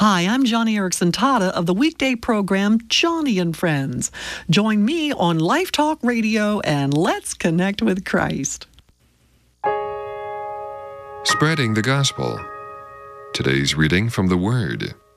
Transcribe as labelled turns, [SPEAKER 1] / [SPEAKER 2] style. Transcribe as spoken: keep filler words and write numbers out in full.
[SPEAKER 1] Hi, I'm Johnny Erickson Tata of the weekday program Johnny and Friends. Join me on Life Talk Radio and let's connect with Christ.
[SPEAKER 2] Spreading the Gospel. Today's reading from the Word.